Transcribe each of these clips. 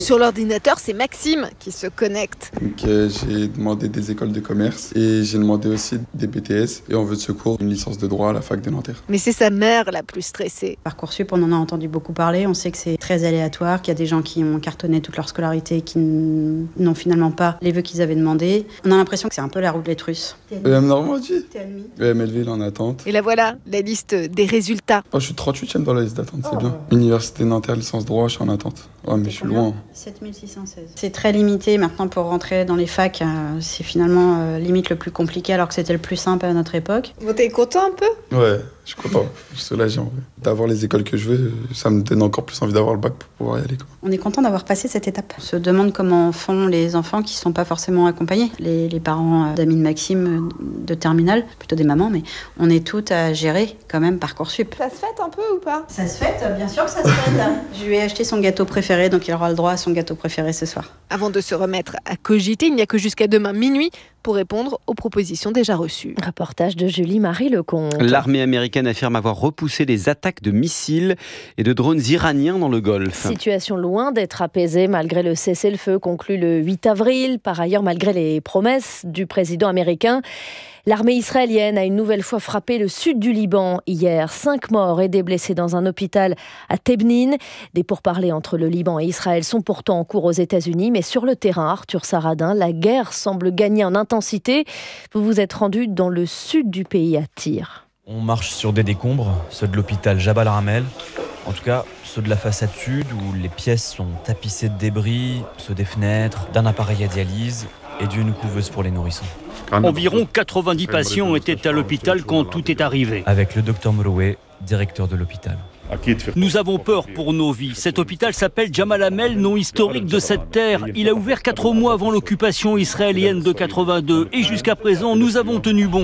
Sur l'ordinateur, c'est Maxime qui se connecte. Donc, j'ai demandé des écoles de commerce et j'ai demandé aussi des BTS et en vœu de secours une licence de droit à la fac de Nanterre. Mais c'est sa mère la plus stressée. Parcoursup, on en a entendu beaucoup parler. On sait que c'est très aléatoire, qu'il y a des gens qui ont cartonné toute leur scolarité et qui n'ont finalement pas les vœux qu'ils avaient demandés. On a l'impression que c'est un peu la roulette russe. EM Normandie. T'es admis. EM Melville en attente. Et là voilà, la liste des résultats. Je suis 38e dans la liste d'attente, c'est bien. Université Nanterre, licence droit, je suis en attente. Ouais, mais je suis loin. 7616. C'est très limité maintenant pour rentrer dans les facs. C'est finalement limite le plus compliqué alors que c'était le plus simple à notre époque. Vous t'es content un peu ? Ouais, je suis content. Je suis soulagé en vrai. D'avoir les écoles que je veux, ça me donne encore plus envie d'avoir le bac pour pouvoir y aller. On est content d'avoir passé cette étape. On se demande comment font les enfants qui ne sont pas forcément accompagnés. Les parents d'amis de Maxime de terminale, plutôt des mamans, mais on est toutes à gérer quand même Parcoursup. Ça se fête un peu ou pas ? Ça se fête, bien sûr que ça se fête. Je lui ai acheté son gâteau préféré, donc il aura le droit à son gâteau préféré ce soir. Avant de se remettre à cogiter, il n'y a que jusqu'à demain minuit pour répondre aux propositions déjà reçues. Reportage de Julie-Marie Lecomte. L'armée américaine affirme avoir repoussé les attaques de missiles et de drones iraniens dans le Golfe. Situation loin d'être apaisée malgré le cessez-le-feu conclu le 8 avril. Par ailleurs, malgré les promesses du président américain, l'armée israélienne a une nouvelle fois frappé le sud du Liban hier. 5 morts et des blessés dans un hôpital à Tebnin. Des pourparlers entre le Liban et Israël sont pourtant en cours aux États-Unis. Mais sur le terrain, Arthur Saradin, la guerre semble gagner en intensité. Vous vous êtes rendu dans le sud du pays, à Tyr. On marche sur des décombres, ceux de l'hôpital Jabal Ramel. En tout cas, ceux de la façade sud où les pièces sont tapissées de débris, ceux des fenêtres, d'un appareil à dialyse et d'une couveuse pour les nourrissons. Environ 90 patients étaient à l'hôpital quand tout est arrivé. Avec le docteur Moroué, directeur de l'hôpital. Nous avons peur pour nos vies. Cet hôpital s'appelle Jamal Hamel, nom historique de cette terre. Il a ouvert 4 mois avant l'occupation israélienne de 82 et jusqu'à présent, nous avons tenu bon.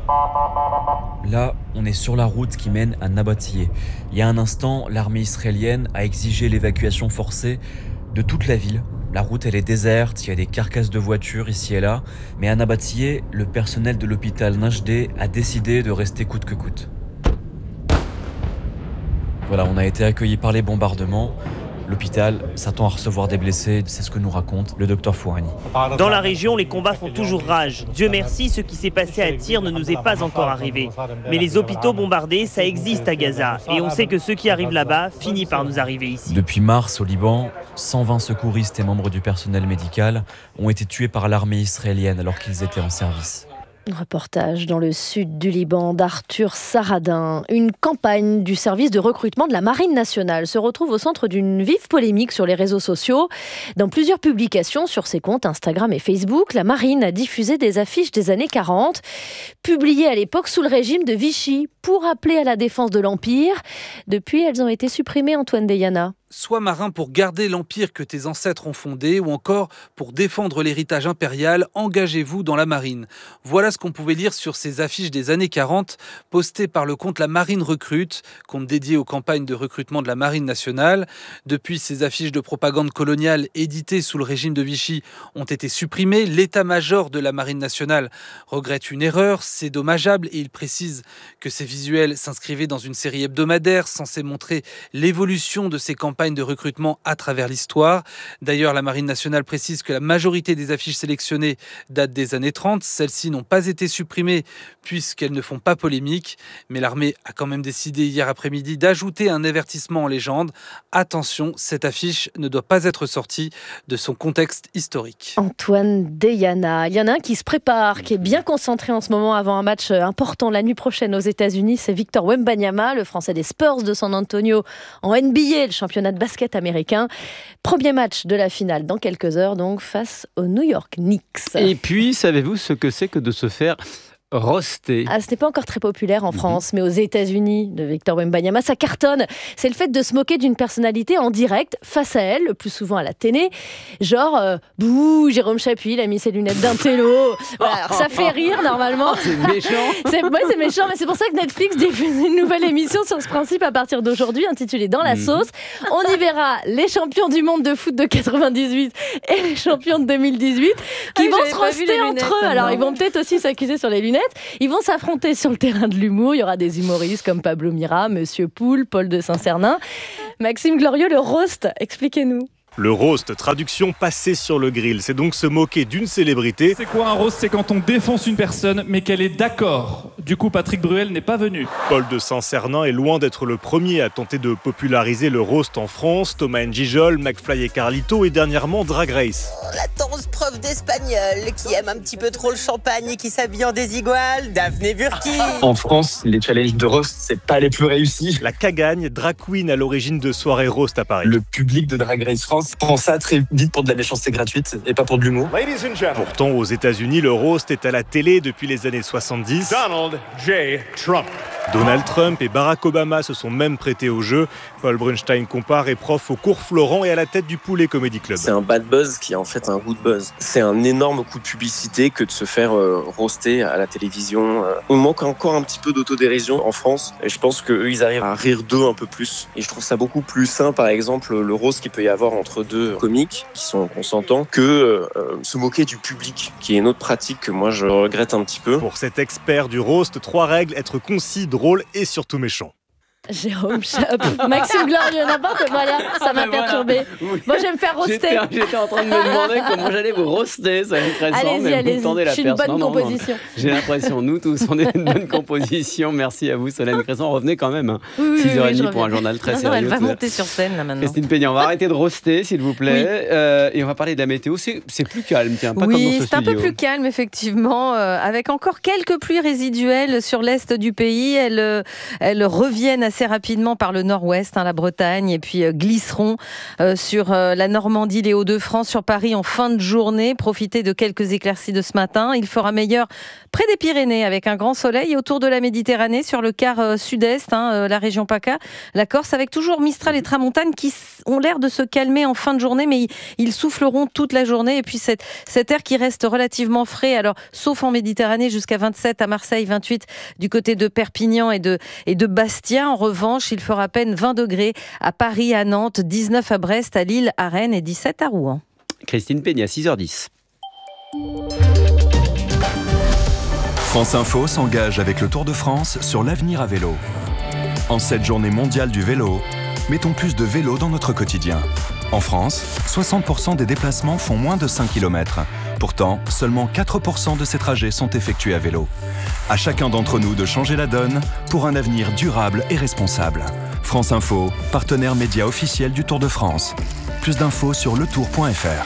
Là, on est sur la route qui mène à Nabatiyeh. Il y a un instant, l'armée israélienne a exigé l'évacuation forcée de toute la ville. La route, elle est déserte, il y a des carcasses de voitures ici et là. Mais à Nabatiyeh, le personnel de l'hôpital Najdeh a décidé de rester coûte que coûte. Voilà, on a été accueillis par les bombardements. L'hôpital s'attend à recevoir des blessés, c'est ce que nous raconte le docteur Fouhani. Dans la région, les combats font toujours rage. Dieu merci, ce qui s'est passé à Tyr ne nous est pas encore arrivé. Mais les hôpitaux bombardés, ça existe à Gaza. Et on sait que ceux qui arrivent là-bas finissent par nous arriver ici. Depuis mars, au Liban, 120 secouristes et membres du personnel médical ont été tués par l'armée israélienne alors qu'ils étaient en service. Reportage dans le sud du Liban d'Arthur Saradin. Une campagne du service de recrutement de la Marine nationale se retrouve au centre d'une vive polémique sur les réseaux sociaux. Dans plusieurs publications sur ses comptes Instagram et Facebook, la Marine a diffusé des affiches des années 40, publiées à l'époque sous le régime de Vichy, pour appeler à la défense de l'Empire. Depuis, elles ont été supprimées, Antoine Deyana. Sois marin pour garder l'empire que tes ancêtres ont fondé ou encore pour défendre l'héritage impérial, engagez-vous dans la marine. Voilà ce qu'on pouvait lire sur ces affiches des années 40 postées par le compte La Marine Recrute, compte dédié aux campagnes de recrutement de la Marine nationale. Depuis, ces affiches de propagande coloniale éditées sous le régime de Vichy ont été supprimées. L'état-major de la Marine nationale regrette une erreur, c'est dommageable et il précise que ces visuels s'inscrivaient dans une série hebdomadaire censée montrer l'évolution de ces campagnes de recrutement à travers l'histoire. D'ailleurs, la Marine nationale précise que la majorité des affiches sélectionnées datent des années 30. Celles-ci n'ont pas été supprimées puisqu'elles ne font pas polémique. Mais l'armée a quand même décidé hier après-midi d'ajouter un avertissement en légende. Attention, cette affiche ne doit pas être sortie de son contexte historique. Antoine Deyana. Il y en a un qui se prépare, qui est bien concentré en ce moment avant un match important la nuit prochaine aux États-Unis. C'est Victor Wembanyama, le Français des Spurs de San Antonio en NBA, le championnat de basket américain. Premier match de la finale dans quelques heures, donc, face aux New York Knicks. Et puis, savez-vous ce que c'est que de se faire roster? Ce n'est pas encore très populaire en France, mais aux États-Unis, de Victor Wembanyama, ça cartonne. C'est le fait de se moquer d'une personnalité en direct, face à elle, le plus souvent à la télé. Genre, bouh, Jérôme Chapuis, il a mis ses lunettes d'un télo. Voilà, alors ça fait rire, normalement. C'est méchant. C'est méchant, mais c'est pour ça que Netflix diffuse une nouvelle émission sur ce principe à partir d'aujourd'hui, intitulée Dans la sauce. On y verra les champions du monde de foot de 98 et les champions de 2018 qui vont se roster entre eux. Alors, ils vont peut-être aussi s'accuser sur les lunettes. Ils vont s'affronter sur le terrain de l'humour. Il y aura des humoristes comme Pablo Mira, Monsieur Poul, Paul de Saint-Cernin. Maxime Glorieux, le roast, expliquez-nous. Le roast, traduction passer sur le grill, c'est donc se moquer d'une célébrité. C'est quoi un roast? C'est quand on défonce une personne mais qu'elle est d'accord. Du coup, Patrick Bruel n'est pas venu. Paul de Saint-Cernin est loin d'être le premier à tenter de populariser le roast en France. Thomas N'Gijol, McFly et Carlito et dernièrement Drag Race. La tense preuve d'espagnol qui aime un petit peu trop le champagne et qui s'habille en désigual, Daphné Burki. En France, les challenges de roast, c'est pas les plus réussis. La Cagagne, drag queen à l'origine de soirées roast à Paris. Le public de Drag Race France prend ça très vite pour de la méchanceté gratuite et pas pour de l'humour. Pourtant, aux États-Unis, le roast est à la télé depuis les années 70. Donald Trump et Barack Obama se sont même prêtés au jeu. Paul Brunstein compare est prof au cours Florent et à la tête du Poulet Comedy Club. C'est un bad buzz qui est en fait un good buzz. C'est un énorme coup de publicité que de se faire roaster à la télévision. On manque encore un petit peu d'autodérision en France et je pense qu'eux ils arrivent à rire d'eux un peu plus. Et je trouve ça beaucoup plus sain par exemple le roast qu'il peut y avoir entre deux comiques qui sont consentants que se moquer du public qui est une autre pratique que moi je regrette un petit peu. Pour cet expert du roast, 3 règles: être concis, drôle et surtout méchant. Jérôme Maxime Glorieux, n'importe, voilà, ça m'a perturbé. Oui. Moi, je vais me faire roaster. J'étais en train de me demander comment j'allais vous roaster, ça va être intéressant, mais vous tendez la perche. Je suis une bonne composition. J'ai l'impression, nous tous, on est une bonne composition. Merci à vous, Solène Cresson. Revenez quand même, 6h30 pour un journal très sérieux. Elle va monter sur scène, là, maintenant. Christine Peña, on va arrêter de roaster, s'il vous plaît. Et on va parler de la météo. C'est plus calme, tiens, pas comme dans ce studio. Oui, c'est un peu plus calme, effectivement, avec encore quelques pluies résiduelles sur l'est du pays. Elles reviennent assez rapidement par le nord-ouest, la Bretagne, et puis glisseront sur la Normandie, les Hauts-de-France, sur Paris en fin de journée. Profitez de quelques éclaircies de ce matin. Il fera meilleur près des Pyrénées avec un grand soleil et autour de la Méditerranée sur le quart sud-est, la région PACA, la Corse, avec toujours Mistral et Tramontane qui ont l'air de se calmer en fin de journée, mais ils souffleront toute la journée. Et puis cet air qui reste relativement frais, alors sauf en Méditerranée, jusqu'à 27 à Marseille, 28 du côté de Perpignan et de Bastia. En revanche, il fera à peine 20 degrés à Paris, à Nantes, 19 à Brest, à Lille, à Rennes et 17 à Rouen. Christine Peña, 6h10. France Info s'engage avec le Tour de France sur l'avenir à vélo. En cette journée mondiale du vélo, mettons plus de vélo dans notre quotidien. En France, 60% des déplacements font moins de 5 km. Pourtant, seulement 4% de ces trajets sont effectués à vélo. À chacun d'entre nous de changer la donne pour un avenir durable et responsable. France Info, partenaire média officiel du Tour de France. Plus d'infos sur letour.fr.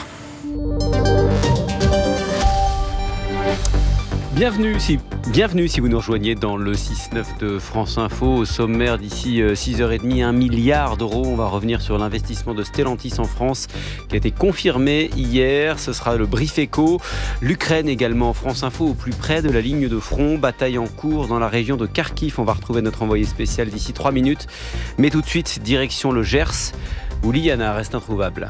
Bienvenue si vous nous rejoignez dans le 6-9 de France Info. Au sommaire d'ici 6h30, 1 milliard d'euros. On va revenir sur l'investissement de Stellantis en France qui a été confirmé hier. Ce sera le brief éco. L'Ukraine également, France Info au plus près de la ligne de front. Bataille en cours dans la région de Kharkiv. On va retrouver notre envoyé spécial d'ici 3 minutes. Mais tout de suite, direction le Gers où Liana reste introuvable.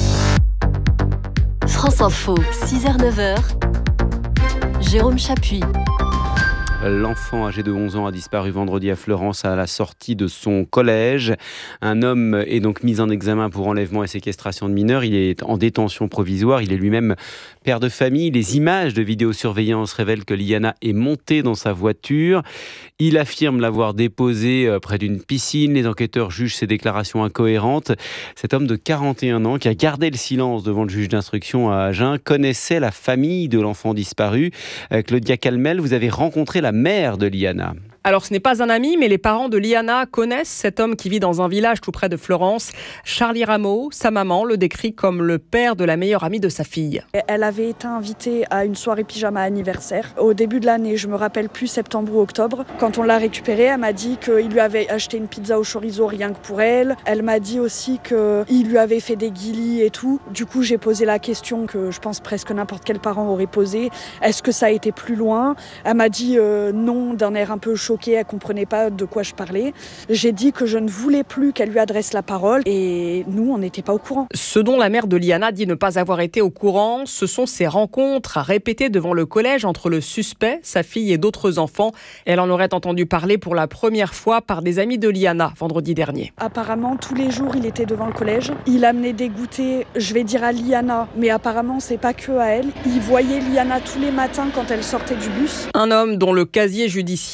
France Info, 6h-9h. Jérôme Chapuis. L'enfant âgé de 11 ans a disparu vendredi à Fleurance à la sortie de son collège. Un homme est donc mis en examen pour enlèvement et séquestration de mineurs. Il est en détention provisoire. Il est lui-même père de famille. Les images de vidéosurveillance révèlent que Liana est montée dans sa voiture. Il affirme l'avoir déposée près d'une piscine. Les enquêteurs jugent ses déclarations incohérentes. Cet homme de 41 ans qui a gardé le silence devant le juge d'instruction à Agen connaissait la famille de l'enfant disparu. Claudia Calmel, vous avez rencontré la mère de Liana. Alors ce n'est pas un ami, mais les parents de Liana connaissent cet homme qui vit dans un village tout près de Fleurance. Charlie Rameau, sa maman, le décrit comme le père de la meilleure amie de sa fille. Elle avait été invitée à une soirée pyjama anniversaire. Au début de l'année, je me rappelle plus, septembre ou octobre. Quand on l'a récupérée, elle m'a dit qu'il lui avait acheté une pizza au chorizo rien que pour elle. Elle m'a dit aussi qu'il lui avait fait des guilis et tout. Du coup, j'ai posé la question que je pense presque n'importe quel parent aurait posée. Est-ce que ça a été plus loin ? Elle m'a dit non, d'un air un peu choquée, elle comprenait pas de quoi je parlais. J'ai dit que je ne voulais plus qu'elle lui adresse la parole et nous, on n'était pas au courant. Ce dont la mère de Liana dit ne pas avoir été au courant, ce sont ces rencontres répétées devant le collège entre le suspect, sa fille et d'autres enfants. Elle en aurait entendu parler pour la première fois par des amis de Liana vendredi dernier. Apparemment, tous les jours, il était devant le collège. Il amenait des goûters, je vais dire à Liana, mais apparemment, c'est pas que à elle. Il voyait Liana tous les matins quand elle sortait du bus. Un homme dont le casier judiciaire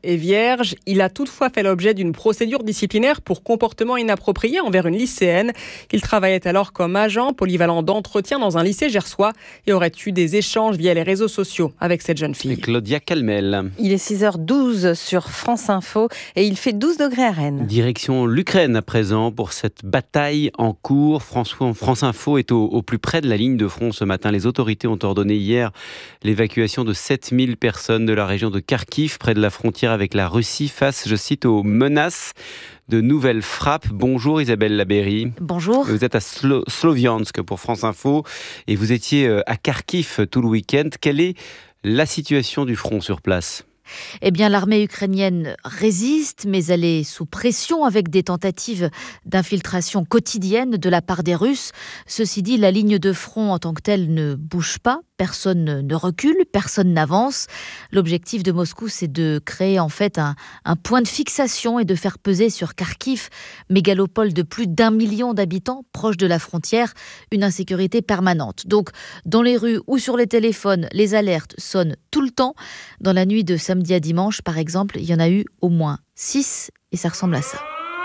est vierge. Il a toutefois fait l'objet d'une procédure disciplinaire pour comportement inapproprié envers une lycéenne. Il travaillait alors comme agent polyvalent d'entretien dans un lycée gersois et aurait eu des échanges via les réseaux sociaux avec cette jeune fille. Et Claudia Calmel. Il est 6h12 sur France Info et il fait 12 degrés à Rennes. Direction l'Ukraine à présent pour cette bataille en cours. France Info est au plus près de la ligne de front ce matin. Les autorités ont ordonné hier l'évacuation de 7000 personnes de la région de Kharkiv, près de la frontière avec la Russie, face, je cite, aux menaces de nouvelles frappes. Bonjour Isabelle Labéry. Bonjour. Vous êtes à Sloviansk pour France Info et vous étiez à Kharkiv tout le week-end. Quelle est la situation du front sur place ? Eh bien, l'armée ukrainienne résiste, mais elle est sous pression avec des tentatives d'infiltration quotidienne de la part des Russes. Ceci dit, la ligne de front en tant que telle ne bouge pas. Personne ne recule, personne n'avance. L'objectif de Moscou, c'est de créer en fait un point de fixation et de faire peser sur Kharkiv, mégalopole de plus d'1 million d'habitants, proche de la frontière, une insécurité permanente. Donc, dans les rues ou sur les téléphones, les alertes sonnent tout le temps. Dans la nuit de samedi à dimanche, par exemple, il y en a eu au moins 6 et ça ressemble à ça.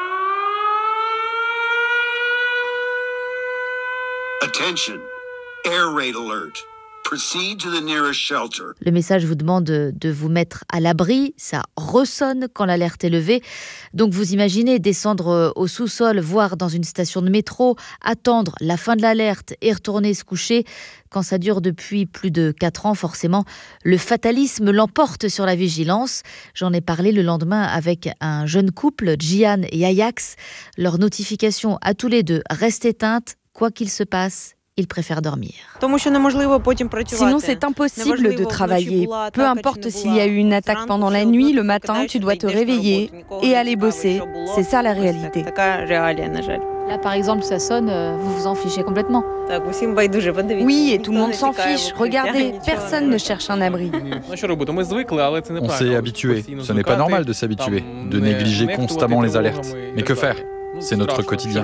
Attention, air raid alert. Proceed to the nearest shelter. Le message vous demande de vous mettre à l'abri. Ça ressonne quand l'alerte est levée. Donc vous imaginez descendre au sous-sol, voire dans une station de métro, attendre la fin de l'alerte et retourner se coucher. Quand ça dure depuis plus de 4 ans, forcément, le fatalisme l'emporte sur la vigilance. J'en ai parlé le lendemain avec un jeune couple, Gian et Ajax. Leur notification à tous les deux reste éteinte. Quoi qu'il se passe, ils préfèrent dormir. Sinon, c'est impossible de travailler. Peu importe s'il y a eu une attaque pendant la nuit, le matin, tu dois te réveiller et aller bosser. C'est ça la réalité. Là, par exemple, ça sonne, vous vous en fichez complètement. Oui, et tout le monde s'en fiche. Regardez, personne ne cherche un abri. On s'est habitué. Ce n'est pas normal de s'habituer, de négliger constamment les alertes. Mais que faire ? C'est notre quotidien.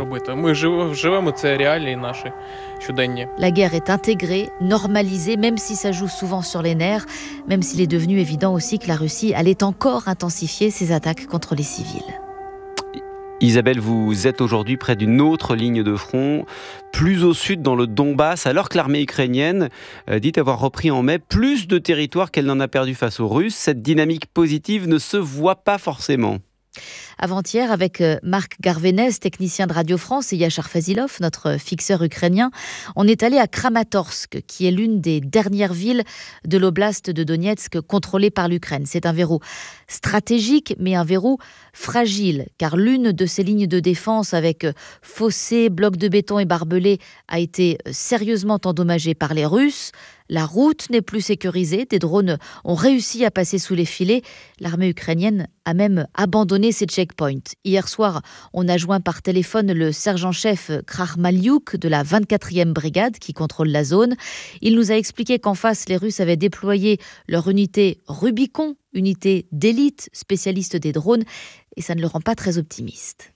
La guerre est intégrée, normalisée, même si ça joue souvent sur les nerfs, même s'il est devenu évident aussi que la Russie allait encore intensifier ses attaques contre les civils. Isabelle, vous êtes aujourd'hui près d'une autre ligne de front, plus au sud dans le Donbass, alors que l'armée ukrainienne dit avoir repris en mai plus de territoires qu'elle n'en a perdu face aux Russes. Cette dynamique positive ne se voit pas forcément. Avant-hier, avec Marc Garvenès, technicien de Radio France, et Yachar Fazilov, notre fixeur ukrainien, on est allé à Kramatorsk, qui est l'une des dernières villes de l'oblast de Donetsk contrôlée par l'Ukraine. C'est un verrou stratégique, mais un verrou fragile, car l'une de ces lignes de défense avec fossés, blocs de béton et barbelés a été sérieusement endommagée par les Russes. La route n'est plus sécurisée, des drones ont réussi à passer sous les filets. L'armée ukrainienne a même abandonné ses checkpoints. Hier soir, on a joint par téléphone le sergent-chef Krahmaliuk de la 24e brigade qui contrôle la zone. Il nous a expliqué qu'en face, les Russes avaient déployé leur unité Rubicon, unité d'élite spécialiste des drones, et ça ne le rend pas très optimiste.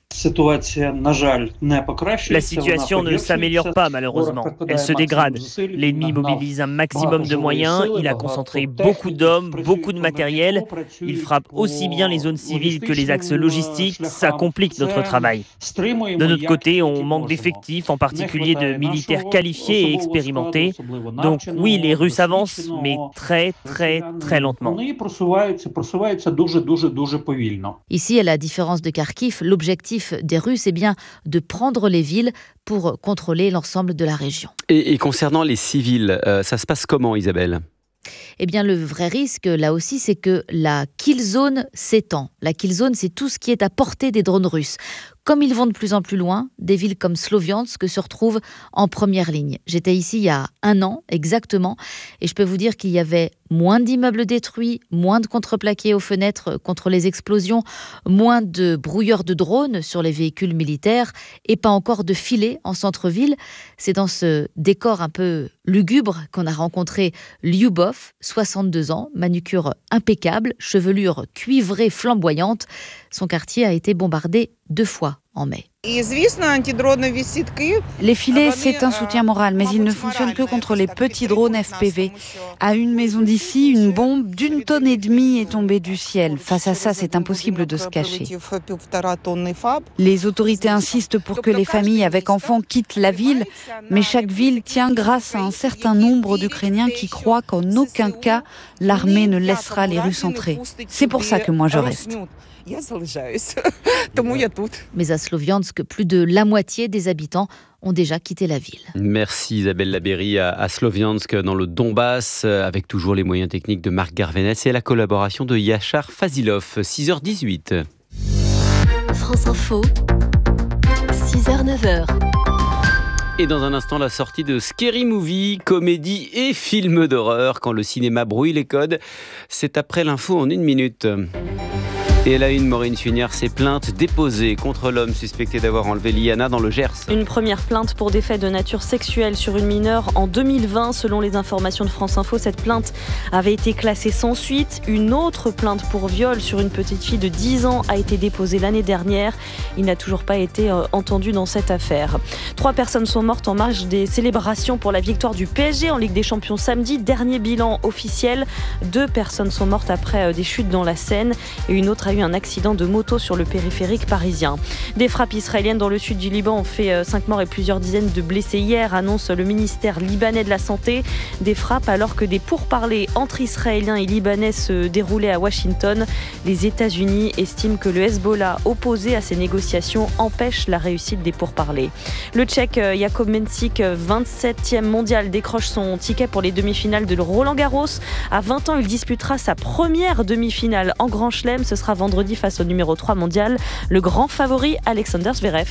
La situation ne s'améliore pas malheureusement, elle se dégrade. L'ennemi mobilise un maximum de moyens, il a concentré beaucoup d'hommes, beaucoup de matériel, il frappe aussi bien les zones civiles que les axes logistiques, ça complique notre travail. De notre côté, on manque d'effectifs, en particulier de militaires qualifiés et expérimentés. Donc oui, les Russes avancent, mais très lentement. Ici, à la différence de Kharkiv, l'objectif des Russes est bien de prendre les villes pour contrôler l'ensemble de la région. Et concernant les civils, ça se passe comment, Isabelle ? Eh bien, le vrai risque, là aussi, c'est que la kill zone s'étend. La kill zone, c'est tout ce qui est à portée des drones russes. Comme ils vont de plus en plus loin, des villes comme Sloviansk se retrouvent en première ligne. J'étais ici il y a 1 an, exactement, et je peux vous dire qu'il y avait moins d'immeubles détruits, moins de contreplaqués aux fenêtres contre les explosions, moins de brouilleurs de drones sur les véhicules militaires et pas encore de filets en centre-ville. C'est dans ce décor un peu lugubre qu'on a rencontré Lyubov, 62 ans, manucure impeccable, chevelure cuivrée flamboyante. Son quartier a été bombardé 2 fois en mai. Les filets, c'est un soutien moral, mais ils ne fonctionnent que contre les petits drones FPV. À une maison d'ici, une bombe d'1,5 tonne est tombée du ciel. Face à ça, c'est impossible de se cacher. Les autorités insistent pour que les familles avec enfants quittent la ville, mais chaque ville tient grâce à un certain nombre d'Ukrainiens qui croient qu'en aucun cas, l'armée ne laissera les Russes entrer. C'est pour ça que moi je reste. Mais à Sloviansk, plus de la moitié des habitants ont déjà quitté la ville. Merci Isabelle Labéry à Sloviansk dans le Donbass, avec toujours les moyens techniques de Marc Garvenès et la collaboration de Yachar Fazilov. 6h18. France Info, 6h-9h. Et dans un instant, la sortie de Scary Movie, comédie et film d'horreur. Quand le cinéma brouille les codes, c'est après l'info en 1 minute. Et là, Maureen Sunière, ces plaintes déposées contre l'homme suspecté d'avoir enlevé Liana dans le Gers. Une première plainte pour des faits de nature sexuelle sur une mineure en 2020. Selon les informations de France Info, cette plainte avait été classée sans suite. Une autre plainte pour viol sur une petite fille de 10 ans a été déposée l'année dernière. Il n'a toujours pas été entendu dans cette affaire. 3 personnes sont mortes en marge des célébrations pour la victoire du PSG en Ligue des Champions samedi. Dernier bilan officiel. 2 personnes sont mortes après des chutes dans la Seine et une autre a eu un accident de moto sur le périphérique parisien. Des frappes israéliennes dans le sud du Liban ont fait 5 morts et plusieurs dizaines de blessés hier, annonce le ministère libanais de la Santé. Des frappes alors que des pourparlers entre Israéliens et Libanais se déroulaient à Washington. Les États-Unis estiment que le Hezbollah, opposé à ces négociations, empêche la réussite des pourparlers. Le Tchèque Jakub Mensik, 27e mondial, décroche son ticket pour les demi-finales de Roland-Garros. À 20 ans, il disputera sa première demi-finale en Grand Chelem. Ce sera vendredi face au numéro 3 mondial, le grand favori Alexander Zverev.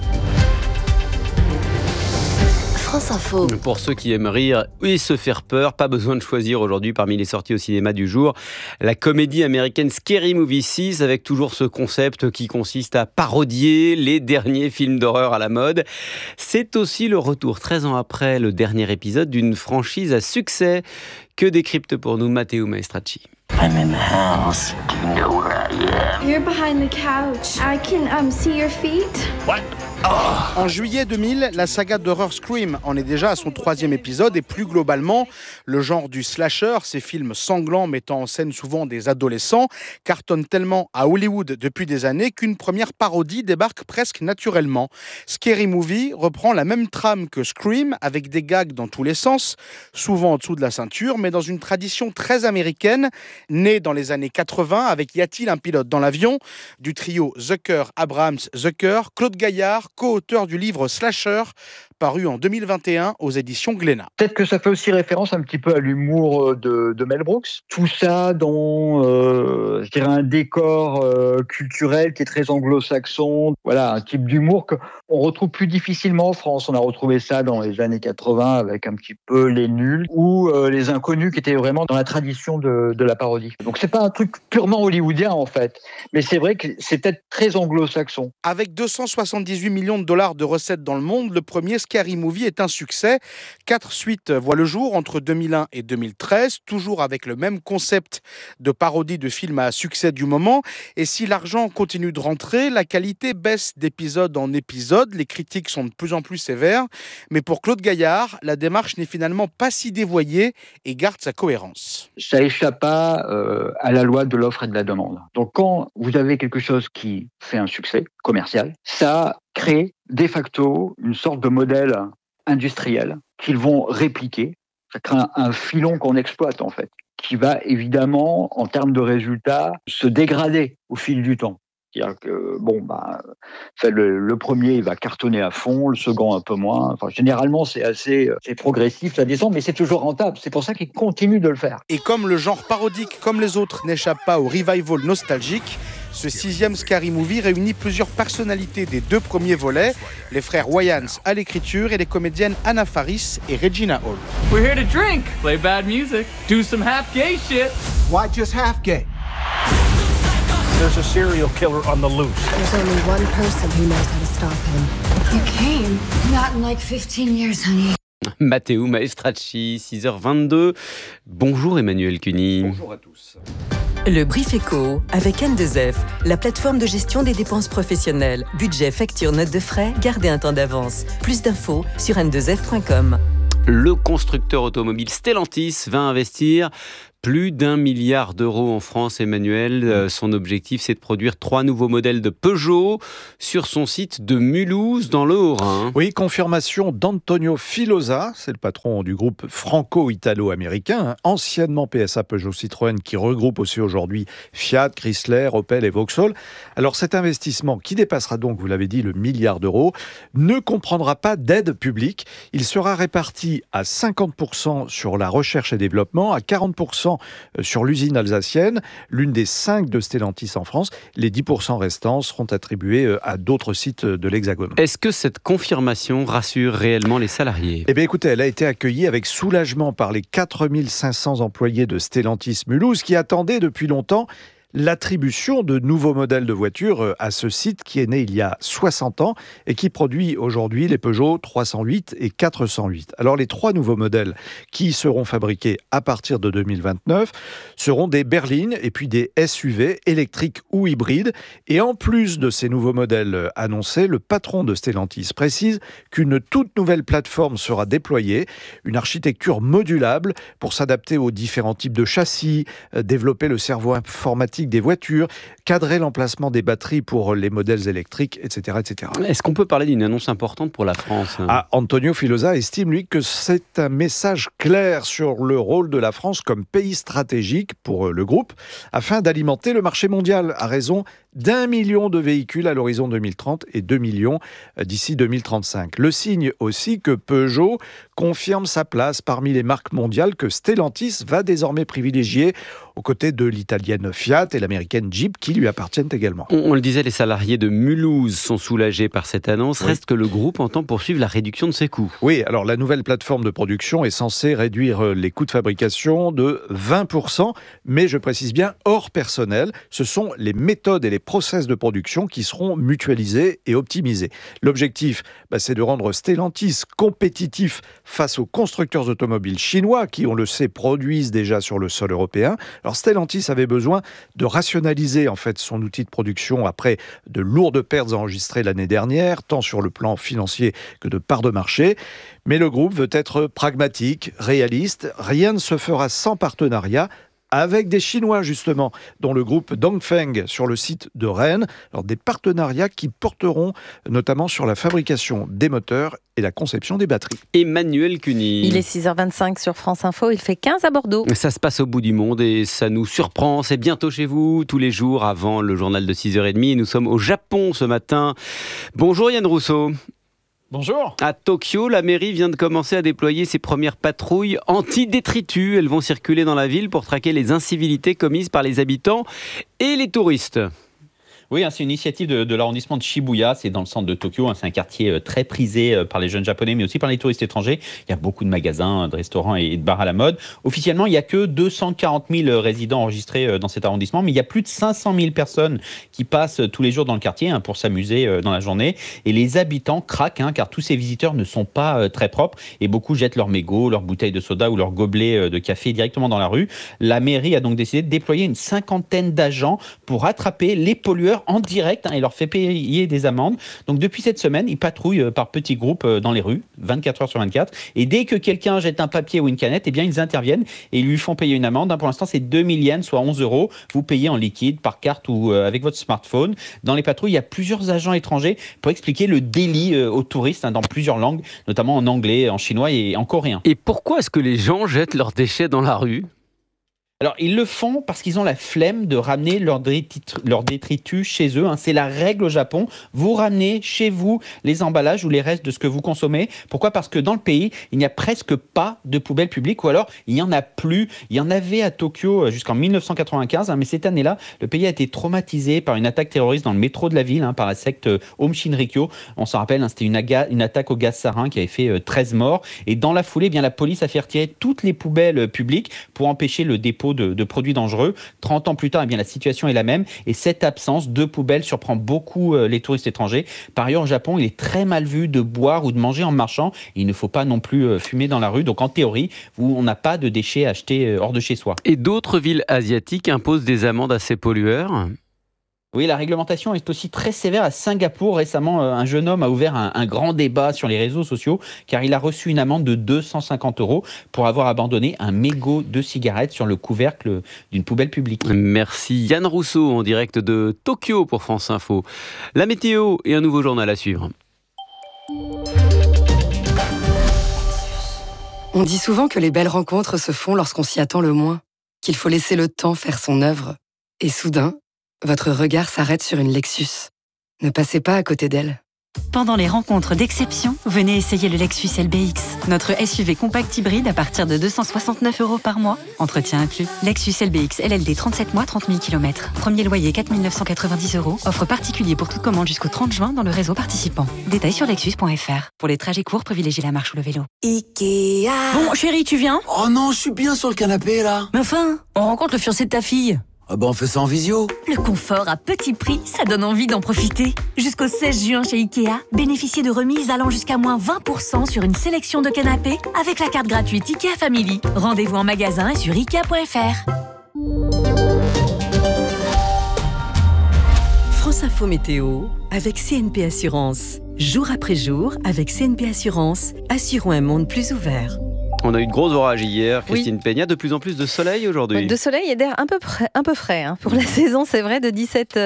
France Info. Pour ceux qui aiment rire et se faire peur, pas besoin de choisir aujourd'hui parmi les sorties au cinéma du jour la comédie américaine Scary Movie 6, avec toujours ce concept qui consiste à parodier les derniers films d'horreur à la mode. C'est aussi le retour, 13 ans après le dernier épisode, d'une franchise à succès que décrypte pour nous Matteo Maestracci. I'm in the house. Do you know where I am? You're behind the couch. I can see your feet. What? Oh. En juillet 2000, la saga d'horreur Scream en est déjà à son 3e épisode et plus globalement, le genre du slasher, ces films sanglants mettant en scène souvent des adolescents, cartonne tellement à Hollywood depuis des années qu'une première parodie débarque presque naturellement. Scary Movie reprend la même trame que Scream avec des gags dans tous les sens, souvent en dessous de la ceinture, mais dans une tradition très américaine, née dans les années 80 avec Y a-t-il un pilote dans l'avion du trio Zucker, Abrams, Zucker, Claude Gaillard, co-auteur du livre Slasher, paru en 2021 aux éditions Glénat. Peut-être que ça fait aussi référence un petit peu à l'humour de Mel Brooks. Tout ça dans, je dirais, un décor culturel qui est très anglo-saxon. Voilà, un type d'humour qu'on retrouve plus difficilement en France. On a retrouvé ça dans les années 80 avec un petit peu Les Nuls ou Les Inconnus qui étaient vraiment dans la tradition de la parodie. Donc c'est pas un truc purement hollywoodien en fait, mais c'est vrai que c'est peut-être très anglo-saxon. Avec 278 millions de dollars de recettes dans le monde, le premier Scary Movie est un succès. 4 suites voient le jour entre 2001 et 2013, toujours avec le même concept de parodie de films à succès du moment. Et si l'argent continue de rentrer, la qualité baisse d'épisode en épisode. Les critiques sont de plus en plus sévères. Mais pour Claude Gaillard, la démarche n'est finalement pas si dévoyée et garde sa cohérence. Ça échappe pas à la loi de l'offre et de la demande. Donc quand vous avez quelque chose qui fait un succès commercial, ça crée de facto une sorte de modèle industriel qu'ils vont répliquer. Ça crée un filon qu'on exploite en fait, qui va évidemment, en termes de résultats, se dégrader au fil du temps. C'est-à-dire que le premier il va cartonner à fond, le second un peu moins. Enfin, généralement, c'est progressif, ça descend, mais c'est toujours rentable. C'est pour ça qu'ils continuent de le faire. Et comme le genre parodique, comme les autres, n'échappe pas au revival nostalgique, ce 6e Scary Movie réunit plusieurs personnalités des 2 premiers volets, les frères Wayans à l'écriture et les comédiennes Anna Faris et Regina Hall. We're here to drink, play bad music, do some half-gay shit. Why just half-gay? There's a serial killer on the loose. There's only one person who knows how to stop him. You came. Not in like 15 years, honey. Matteo Maestracci, 6h22. Bonjour Emmanuel Cuny. Bonjour à tous. Le Brief Éco avec N2F, la plateforme de gestion des dépenses professionnelles. Budget, facture, notes de frais, gardez un temps d'avance. Plus d'infos sur n2f.com. Le constructeur automobile Stellantis va investir plus d'1 milliard d'euros en France, Emmanuel. Son objectif, c'est de produire 3 nouveaux modèles de Peugeot sur son site de Mulhouse, dans le Haut-Rhin. Oui, confirmation d'Antonio Filosa, c'est le patron du groupe franco-italo-américain, anciennement PSA Peugeot Citroën, qui regroupe aussi aujourd'hui Fiat, Chrysler, Opel et Vauxhall. Alors cet investissement, qui dépassera donc, vous l'avez dit, le milliard d'euros, ne comprendra pas d'aide publique. Il sera réparti à 50% sur la recherche et développement, à 40% sur l'usine alsacienne, l'une des 5 de Stellantis en France. Les 10% restants seront attribués à d'autres sites de l'Hexagone. Est-ce que cette confirmation rassure réellement les salariés ? Eh bien écoutez, elle a été accueillie avec soulagement par les 4500 employés de Stellantis Mulhouse qui attendaient depuis longtemps l'attribution de nouveaux modèles de voitures à ce site qui est né il y a 60 ans et qui produit aujourd'hui les Peugeot 308 et 408. Alors les 3 nouveaux modèles qui seront fabriqués à partir de 2029 seront des berlines et puis des SUV électriques ou hybrides. Et en plus de ces nouveaux modèles annoncés, le patron de Stellantis précise qu'une toute nouvelle plateforme sera déployée, une architecture modulable pour s'adapter aux différents types de châssis, développer le cerveau informatique des voitures, cadrer l'emplacement des batteries pour les modèles électriques, etc., etc. Est-ce qu'on peut parler d'une annonce importante pour la France ? Antonio Filosa estime, lui, que c'est un message clair sur le rôle de la France comme pays stratégique pour le groupe, afin d'alimenter le marché mondial, à raison d'1 million de véhicules à l'horizon 2030 et 2 millions d'ici 2035. Le signe aussi que Peugeot confirme sa place parmi les marques mondiales que Stellantis va désormais privilégier aux côtés de l'italienne Fiat et l'américaine Jeep qui lui appartiennent également. On le disait, les salariés de Mulhouse sont soulagés par cette annonce. Oui. Reste que le groupe entend poursuivre la réduction de ses coûts. Oui, alors la nouvelle plateforme de production est censée réduire les coûts de fabrication de 20%, mais je précise bien hors personnel. Ce sont les méthodes et les process de production qui seront mutualisés et optimisés. L'objectif, c'est de rendre Stellantis compétitif face aux constructeurs automobiles chinois qui, on le sait, produisent déjà sur le sol européen. Alors Stellantis avait besoin de rationaliser en fait son outil de production après de lourdes pertes enregistrées l'année dernière, tant sur le plan financier que de part de marché. Mais le groupe veut être pragmatique, réaliste. Rien ne se fera sans partenariat avec des Chinois, justement, dont le groupe Dongfeng sur le site de Rennes. Alors, des partenariats qui porteront notamment sur la fabrication des moteurs et la conception des batteries. Emmanuel Cuny. Il est 6h25 sur France Info, il fait 15 à Bordeaux. Ça se passe au bout du monde et ça nous surprend. C'est bientôt chez vous, tous les jours avant le journal de 6h30. Et nous sommes au Japon ce matin. Bonjour Yann Rousseau. Bonjour. À Tokyo, la mairie vient de commencer à déployer ses premières patrouilles anti-détritus. Elles vont circuler dans la ville pour traquer les incivilités commises par les habitants et les touristes. Oui, c'est une initiative de l'arrondissement de Shibuya, c'est dans le centre de Tokyo, c'est un quartier très prisé par les jeunes japonais, mais aussi par les touristes étrangers. Il y a beaucoup de magasins, de restaurants et de bars à la mode. Officiellement, il n'y a que 240 000 résidents enregistrés dans cet arrondissement, mais il y a plus de 500 000 personnes qui passent tous les jours dans le quartier pour s'amuser dans la journée. Et les habitants craquent, car tous ces visiteurs ne sont pas très propres et beaucoup jettent leurs mégots, leurs bouteilles de soda ou leurs gobelets de café directement dans la rue. La mairie a donc décidé de déployer une 50aine d'agents pour attraper les pollueurs en direct et leur fait payer des amendes. Donc depuis cette semaine, ils patrouillent par petits groupes dans les rues, 24 heures sur 24. Et dès que quelqu'un jette un papier ou une canette, ils interviennent et ils lui font payer une amende. Pour l'instant, c'est 2000 yens, soit 11 €. Vous payez en liquide, par carte ou avec votre smartphone. Dans les patrouilles, il y a plusieurs agents étrangers pour expliquer le délit aux touristes dans plusieurs langues, notamment en anglais, en chinois et en coréen. Et pourquoi est-ce que les gens jettent leurs déchets dans la rue ? Alors, ils le font parce qu'ils ont la flemme de ramener leurs détritus chez eux. C'est la règle au Japon. Vous ramenez chez vous les emballages ou les restes de ce que vous consommez. Pourquoi ? Parce que dans le pays, il n'y a presque pas de poubelles publiques ou alors il n'y en a plus. Il y en avait à Tokyo jusqu'en 1995, mais cette année-là, le pays a été traumatisé par une attaque terroriste dans le métro de la ville, par la secte Aum Shinrikyo. On s'en rappelle, c'était une attaque au gaz sarin qui avait fait 13 morts. Et dans la foulée, la police a fait retirer toutes les poubelles publiques pour empêcher le dépôt dépôt de produits dangereux. 30 ans plus tard, la situation est la même. Et cette absence de poubelles surprend beaucoup les touristes étrangers. Par ailleurs, au Japon, il est très mal vu de boire ou de manger en marchant. Il ne faut pas non plus fumer dans la rue. Donc en théorie, on n'a pas de déchets achetés hors de chez soi. Et d'autres villes asiatiques imposent des amendes à ces pollueurs ? Oui, la réglementation est aussi très sévère à Singapour. Récemment, un jeune homme a ouvert un grand débat sur les réseaux sociaux car il a reçu une amende de 250 € pour avoir abandonné un mégot de cigarette sur le couvercle d'une poubelle publique. Merci Yann Rousseau en direct de Tokyo pour France Info. La météo et un nouveau journal à suivre. On dit souvent que les belles rencontres se font lorsqu'on s'y attend le moins, qu'il faut laisser le temps faire son œuvre. Et soudain, votre regard s'arrête sur une Lexus. Ne passez pas à côté d'elle. Pendant les rencontres d'exception, venez essayer le Lexus LBX. Notre SUV compact hybride à partir de 269 € par mois. Entretien inclus. Lexus LBX LLD 37 mois, 30 000 km. Premier loyer 4 990 €. Offre particulier pour toute commande jusqu'au 30 juin dans le réseau participant. Détails sur lexus.fr. Pour les trajets courts, privilégiez la marche ou le vélo. Ikea. Bon, chérie, tu viens ? Oh non, je suis bien sur le canapé, là. Mais enfin, on rencontre le fiancé de ta fille. Ah bah on fait ça en visio. Le confort à petit prix, ça donne envie d'en profiter. Jusqu'au 16 juin chez Ikea, bénéficiez de remises allant jusqu'à moins 20% sur une sélection de canapés avec la carte gratuite Ikea Family. Rendez-vous en magasin et sur Ikea.fr. France Info Météo avec CNP Assurance. Jour après jour, avec CNP Assurance, assurons un monde plus ouvert. On a eu de gros orages hier, Christine Peña, de plus en plus de soleil aujourd'hui. De soleil et d'air un peu frais hein. Pour la saison, c'est vrai, de 17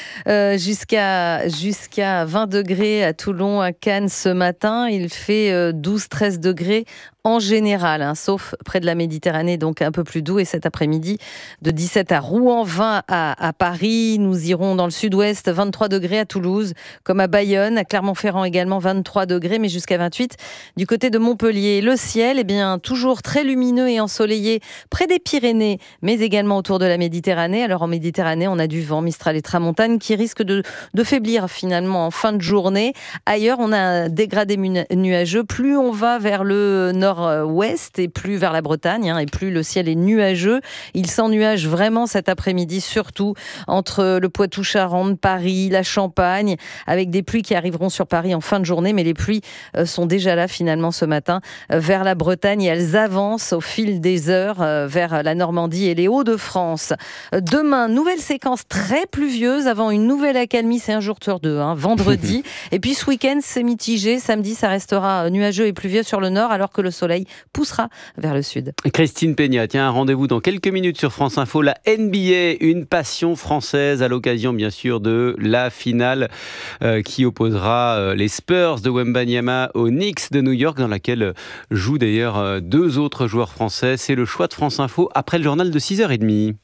jusqu'à 20 degrés à Toulon, à Cannes ce matin. Il fait 12-13 degrés en général, hein, sauf près de la Méditerranée, donc un peu plus doux. Et cet après-midi, de 17 à Rouen, 20 à Paris. Nous irons dans le sud-ouest, 23 degrés à Toulouse, comme à Bayonne, à Clermont-Ferrand également, 23 degrés, mais jusqu'à 28 du côté de Montpellier. Le ciel, eh bien, toujours très lumineux et ensoleillé près des Pyrénées, mais également autour de la Méditerranée. Alors en Méditerranée, on a du vent, Mistral et Tramontane, qui risque de faiblir finalement en fin de journée. Ailleurs, on a un dégradé nuageux. Plus on va vers le nord-ouest et plus vers la Bretagne, hein, et plus le ciel est nuageux. Il s'ennuage vraiment cet après-midi, surtout entre le Poitou-Charentes, Paris, la Champagne, avec des pluies qui arriveront sur Paris en fin de journée, mais les pluies sont déjà là finalement ce matin vers la Bretagne et elles avancent au fil des heures vers la Normandie et les Hauts-de-France. Demain, nouvelle séquence très pluvieuse avant une nouvelle accalmie, c'est un jour sur deux, hein, vendredi. Et puis ce week-end, c'est mitigé. Samedi, ça restera nuageux et pluvieux sur le nord, alors que le soleil poussera vers le sud. Christine Peña, tiens, un rendez-vous dans quelques minutes sur France Info. La NBA, une passion française à l'occasion, bien sûr, de la finale qui opposera les Spurs de Wembanyama aux Knicks de New York, dans laquelle jouent d'ailleurs deux autres joueurs français. C'est le choix de France Info après le journal de 6h30.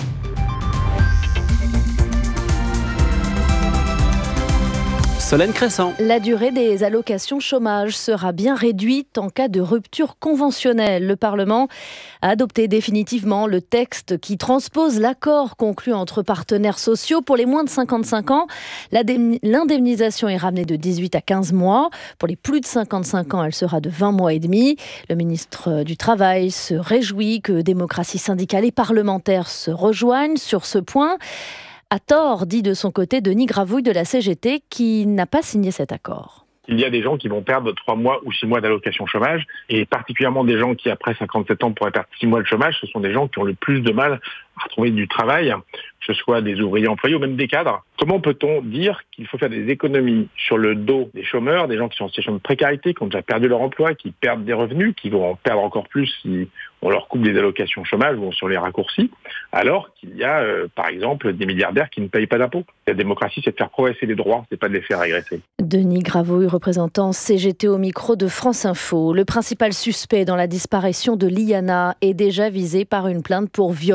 Solène Crescent. La durée des allocations chômage sera bien réduite en cas de rupture conventionnelle. Le Parlement a adopté définitivement le texte qui transpose l'accord conclu entre partenaires sociaux. Pour les moins de 55 ans, l'indemnisation est ramenée de 18 à 15 mois. Pour les plus de 55 ans, elle sera de 20 mois et demi. Le ministre du Travail se réjouit que démocratie syndicale et parlementaire se rejoignent sur ce point. À tort, dit de son côté Denis Gravouille de la CGT, qui n'a pas signé cet accord. Il y a des gens qui vont perdre 3 mois ou 6 mois d'allocation chômage, et particulièrement des gens qui, après 57 ans, pourraient perdre 6 mois de chômage. Ce sont des gens qui ont le plus de mal à retrouver du travail, que ce soit des ouvriers employés ou même des cadres. Comment peut-on dire qu'il faut faire des économies sur le dos des chômeurs, des gens qui sont en situation de précarité, qui ont déjà perdu leur emploi, qui perdent des revenus, qui vont en perdre encore plus si on leur coupe des allocations chômage ou sur les raccourcis, alors qu'il y a, par exemple, des milliardaires qui ne payent pas d'impôts. La démocratie, c'est de faire progresser les droits, c'est pas de les faire régresser. Denis Gravouille, représentant CGT au micro de France Info. Le principal suspect dans la disparition de Liana est déjà visé par une plainte pour viol, plainte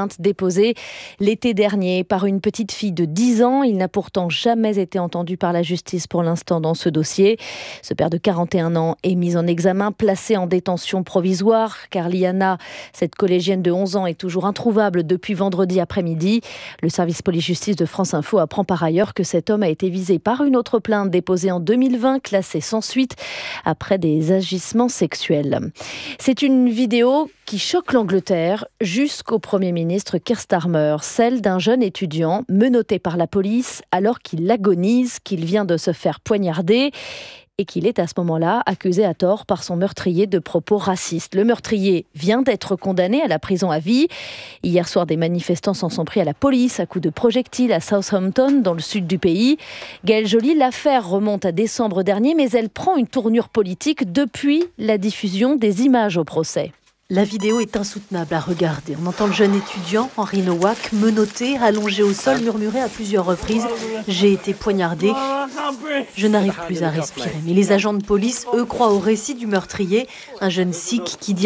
plainte déposée l'été dernier par une petite fille de 10 ans. Il n'a pourtant jamais été entendu par la justice pour l'instant dans ce dossier. Ce père de 41 ans est mis en examen, placé en détention provisoire, car Liana, cette collégienne de 11 ans, est toujours introuvable depuis vendredi après-midi. Le service police-justice de France Info apprend par ailleurs que cet homme a été visé par une autre plainte déposée en 2020, classée sans suite, après des agissements sexuels. C'est une vidéo qui choque l'Angleterre jusqu'au Premier ministre Keir Starmer, celle d'un jeune étudiant menotté par la police alors qu'il agonise, qu'il vient de se faire poignarder et qu'il est à ce moment-là accusé à tort par son meurtrier de propos racistes. Le meurtrier vient d'être condamné à la prison à vie. Hier soir, des manifestants s'en sont pris à la police à coups de projectiles à Southampton, dans le sud du pays. Gaëlle Joly, l'affaire remonte à décembre dernier, mais elle prend une tournure politique depuis la diffusion des images au procès. La vidéo est insoutenable à regarder. On entend le jeune étudiant, Henry Nowak, menotté, allongé au sol, murmurer à plusieurs reprises « J'ai été poignardé, je n'arrive plus à respirer ». Mais les agents de police, eux, croient au récit du meurtrier, un jeune sikh qui dit